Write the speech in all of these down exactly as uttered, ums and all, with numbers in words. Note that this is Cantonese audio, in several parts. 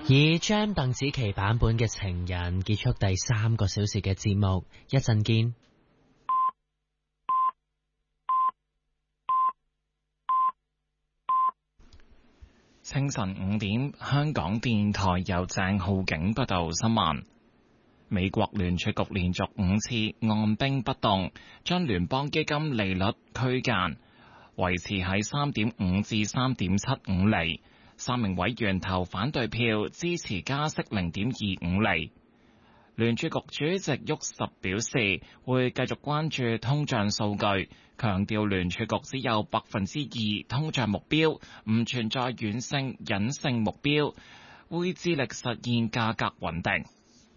以張鄧紫棋版本嘅情人結束第三個小時嘅節目，一陣見。 清晨五點，香港電台由鄭浩景報道新聞。美國聯儲局連續五次按兵不動，將聯邦基金利率區間維持喺三點五至三點七五厘。三名委員投反對票，支持加息零點二五厘。聯儲局主席沃什表示，會繼續關注通脹數據，強調聯儲局只有百分之二通脹目標，唔存在軟性隱性目標，會致力實現價格穩定。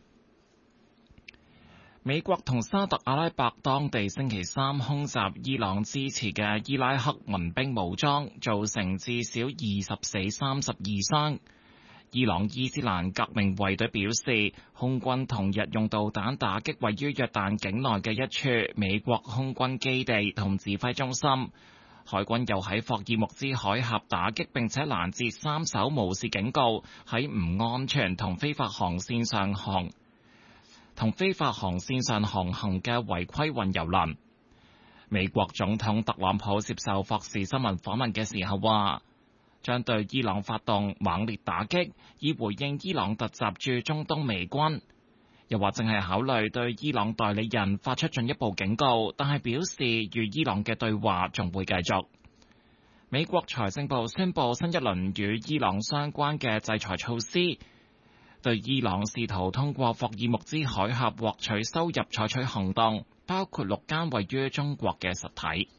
美國同沙特阿拉伯當地星期三空襲伊朗支持嘅伊拉克民兵武裝，造成至少二十死三十二傷。伊朗伊斯蘭革命衛隊表示，空軍同日用導彈打擊位於約旦境內嘅一處美國空軍基地同指揮中心。海軍又喺霍爾木茲海峽打擊並且攔截三艘無視警告喺唔安全同非法航線上航同非法航線上航行嘅違規運油輪。美國總統特朗普接受霍士新聞訪問嘅時候話，將對伊朗發動猛烈打擊，以回應伊朗突襲駐中東美軍。又話正係考慮對伊朗代理人發出進一步警告，但係表示與伊朗嘅對話仲會繼續。美國財政部宣布新一輪與伊朗相關嘅制裁措施，對伊朗試圖通過霍爾木茲海峽獲取收入採取行動，包括六間位於中國嘅實體。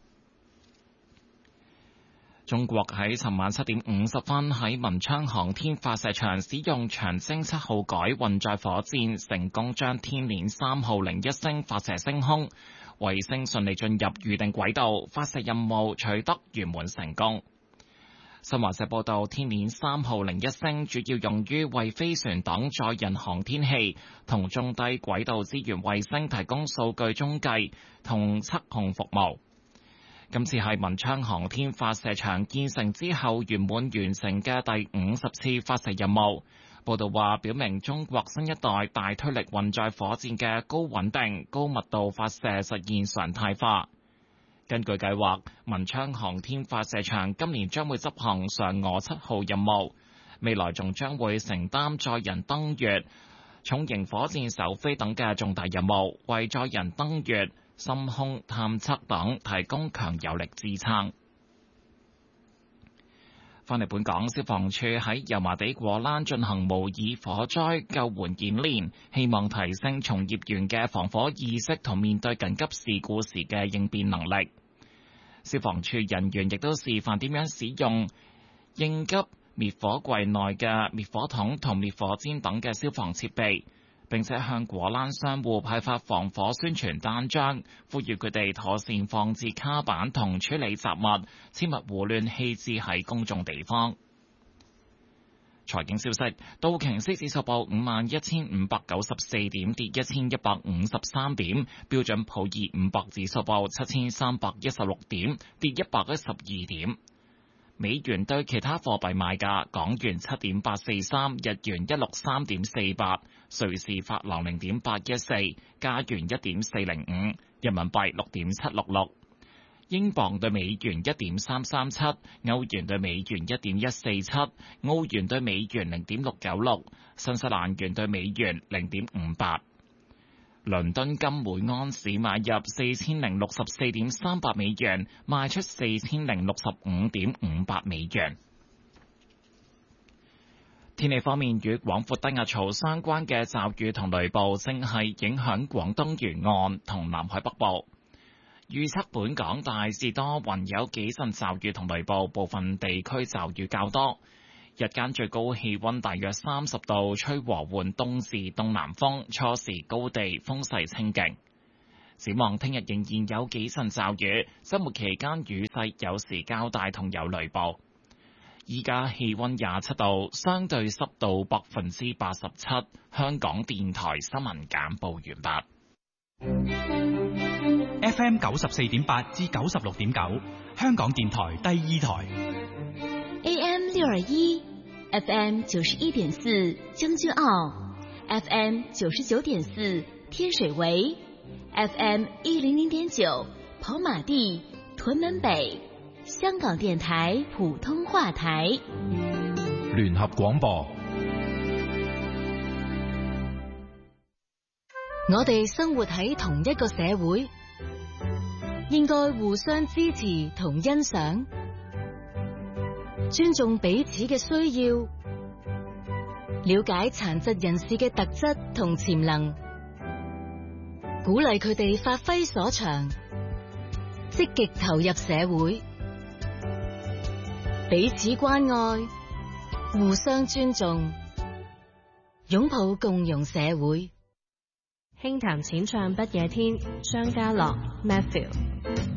中國喺尋晚七點五十分喺文昌航天發射場使用長征七號改運載火箭，成功將天鏈三號零一星發射升空，衛星順利進入預定軌道，發射任務取得圓滿成功。新華社報道，天鏈三號零一星主要用於為飛船等載人航天器同中低軌道資源衛星提供數據中繼同測控服務。今次係文昌航天發射場建成之後圓滿完成嘅第五十次發射任務。報道話，表明中國新一代大推力運載火箭嘅高穩定、高密度發射實現常態化。根據計劃，文昌航天發射場今年將會執行嫦娥七號任務，未來仲將會承擔載人登月、重型火箭首飛等嘅重大任務，為載人登月、深空探測等提供強有力支撐。返嚟本港，消防處喺油麻地果欄進行模擬火災救援演練，希望提升從業員嘅防火意識同面對緊急事故時嘅應變能力。消防處人員亦都示範點樣使用應急滅火櫃內嘅滅火筒同滅火氈等嘅消防設備，並且向果欄商戶派發防火宣傳單張，呼籲佢哋妥善放置卡板同處理雜物，切勿胡亂棄置喺公眾地方。財經消息，道瓊斯指數報五萬一千五百九十四點，跌一千一百五十三點；標準普爾五百指數報七千三百一十六點，跌一百一十二點。美元對其他貨幣賣價：港元七點八四三，日元一六三點四八，瑞士法郎零點八一四，加元一點四零五，人民幣六點七六六。英鎊對美元一點三三七，歐元對美元一點一四七，澳元對美元零點六九六，新西蘭元對美元零點五八。倫敦金每安士買入四千零六十四點三八美元，賣出四千零六十五點五八美元。天氣方面，與廣闊低壓槽相關嘅驟雨同雷暴正係影響廣東沿岸同南海北部。預測本港大致多雲，有幾陣驟雨同雷暴，部分地區驟雨較多。日間最高氣溫大約三十度，吹和緩東至東南風，初時高地風勢清勁。展望聽日仍然有幾陣驟雨，周末期間雨勢有時較大同有雷暴。依家氣溫廿七度，相對濕度百分之八十七。香港電台新聞簡報完畢。 F M 九十四點八至九十六點九，香港電台第二台。 A M 六二一， F M 九十一点四将军澳 ，F M 九十九点四天水围 ，F M 一零零点九跑马地屯门北，香港電台普通話台聯合廣播。 我哋生活喺同一個社會，應該互相支持同欣賞，尊重彼此嘅需要，了解殘疾人士嘅特質同潛能，鼓勵佢哋發揮所長，積極投入社會，彼此關愛，互相尊重，擁抱共融社會。 輕談淺唱不夜天，張家樂 Matthew。